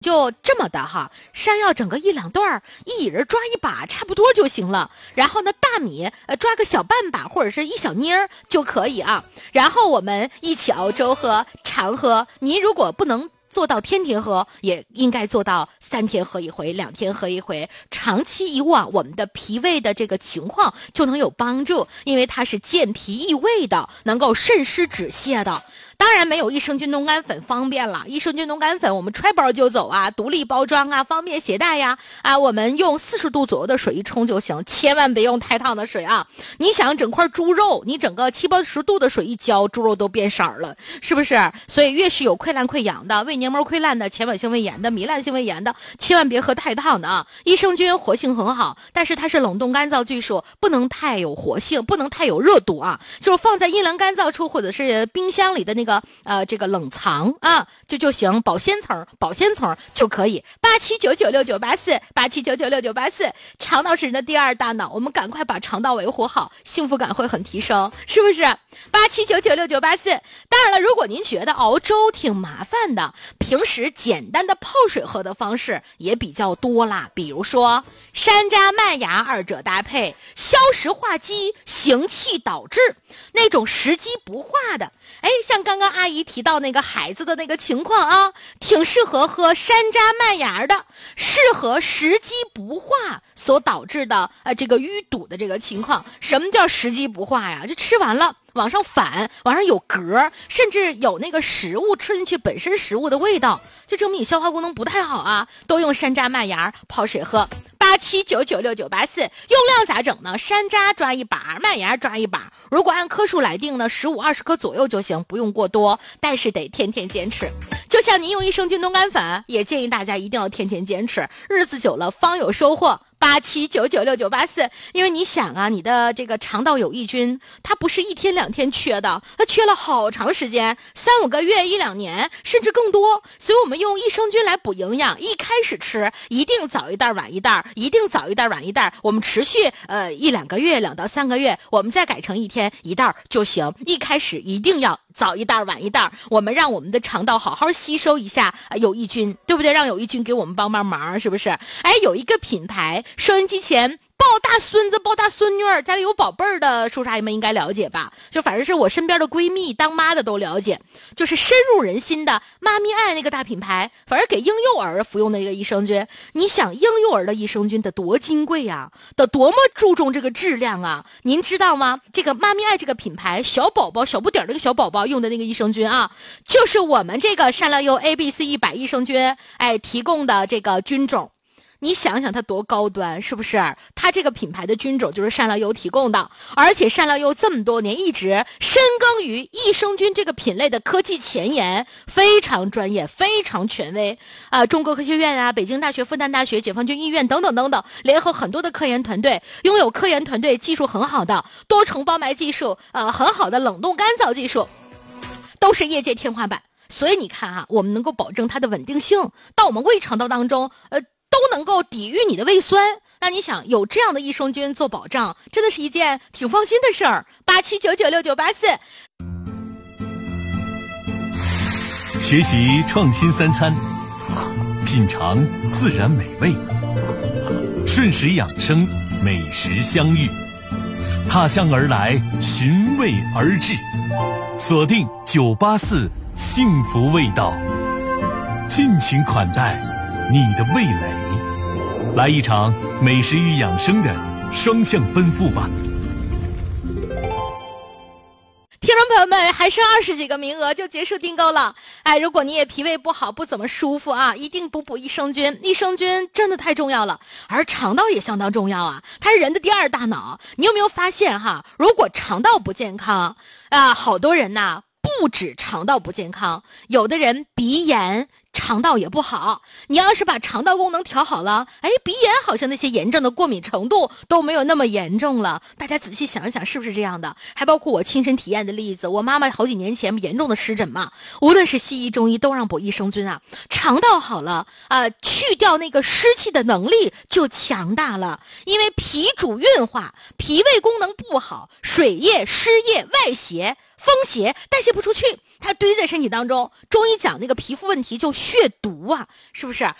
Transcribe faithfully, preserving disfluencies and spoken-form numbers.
就这么的哈，山药整个一两段，一人抓一把差不多就行了。然后呢，大米呃抓个小半把或者是一小妮儿就可以啊。然后我们一起熬粥喝，常喝。您如果不能做到天天喝，也应该做到三天喝一回，两天喝一回，长期以往，我们的脾胃的这个情况就能有帮助，因为它是健脾益胃的，能够渗湿止泻的。当然没有益生菌浓甘粉方便了，益生菌浓甘粉我们揣包就走啊，独立包装啊，方便携带呀。啊，我们用四十度左右的水一冲就行，千万别用太烫的水啊。你想整块猪肉，你整个七八十度的水一浇，猪肉都变色了，是不是？所以越是有溃烂溃疡的、胃黏膜溃烂的、前晚性胃炎的、糜烂性胃炎的，千万别喝太烫的啊。益生菌活性很好，但是它是冷冻干燥技术，不能太有活性，不能太有热度啊，就是放在阴凉干燥处或者是冰箱里的那个呃，这个冷藏啊，这就行，保鲜层，保鲜层就可以。八七九九六九八四，八七九九六九八四，肠道是人的第二大脑，我们赶快把肠道维护好，幸福感会很提升，是不是？八七九九六九八四。当然了，如果您觉得熬粥挺麻烦的，平时简单的泡水喝的方式也比较多啦，比如说山楂麦芽二者搭配，消食化积，行气导滞，那种食积不化的。哎，像刚刚阿姨提到那个孩子的那个情况啊，挺适合喝山楂麦芽的，适合食积不化所导致的呃这个淤堵的这个情况。什么叫食积不化呀？就吃完了往上反，往上有嗝，甚至有那个食物吃进去本身食物的味道，就证明你消化功能不太好啊。都用山楂麦芽泡水喝。八七九九六九八四，用量咋整呢？山楂抓一把，麦芽抓一把，如果按颗数来定呢，十五二十克左右就行，不用过多，但是得天天坚持。就像您用益生菌浓甘粉，也建议大家一定要天天坚持，日子久了方有收获。八七九九六九八四，因为你想啊，你的这个肠道有益菌，它不是一天两天缺的，它缺了好长时间，三五个月、一两年，甚至更多。所以我们用益生菌来补营养，一开始吃一定早一袋晚一袋，一定早一袋晚一袋。我们持续呃一两个月，两到三个月，我们再改成一天一袋就行。一开始一定要早一袋晚一袋，我们让我们的肠道好好吸收一下、呃、有益菌，对不对？让有益菌给我们帮帮忙，是不是？哎，有一个品牌。收音机前抱大孙子抱大孙女儿，家里有宝贝儿的叔叔阿姨们应该了解吧，就反正是我身边的闺蜜当妈的都了解，就是深入人心的妈咪爱那个大品牌，反正给婴幼儿服用的一个益生菌。你想婴幼儿的益生菌得多金贵呀，得多么注重这个质量啊，您知道吗？这个妈咪爱这个品牌小宝宝小不点儿那个小宝宝用的那个益生菌啊，就是我们这个善乐优 A B C 一百益生菌哎提供的这个菌种。你想想它多高端，是不是？它这个品牌的菌种就是善乐优提供的，而且善乐优这么多年一直深耕于益生菌这个品类的科技前沿，非常专业，非常权威啊、呃！中国科学院啊，北京大学、复旦大学、解放军医院等等等等，联合很多的科研团队，拥有科研团队技术很好的多重包埋技术，呃，很好的冷冻干燥技术，都是业界天花板。所以你看哈、啊，我们能够保证它的稳定性，到我们胃肠道当中，呃。都能够抵御你的胃酸，那你想有这样的益生菌做保障，真的是一件挺放心的事儿。八七九九六九八四， 学习创新三餐，品尝自然美味，顺时养生，美食相遇，踏香而来，寻味而至，锁定九八四幸福味道，尽情款待你的味蕾，来一场美食与养生的双向奔赴吧。 听众朋友们，还剩二十几个名额就结束订购了。哎，如果你也脾胃不好，不怎么舒服啊，一定补补益生菌。益生菌真的太重要了，而肠道也相当重要啊，它是人的第二大脑。你有没有发现哈，如果肠道不健康啊，好多人呐，不止肠道不健康，有的人鼻炎肠道也不好。你要是把肠道功能调好了，哎，鼻炎好像那些炎症的过敏程度都没有那么严重了。大家仔细想一想，是不是这样的？还包括我亲身体验的例子，我妈妈好几年前严重的湿疹嘛，无论是西医中医都让补益生菌啊。肠道好了啊、呃，去掉那个湿气的能力就强大了。因为脾主运化，脾胃功能不好，水液、湿液、外邪、风邪代谢不出去， 它堆在身体当中。中医讲那个皮肤问题叫血毒啊，是不是？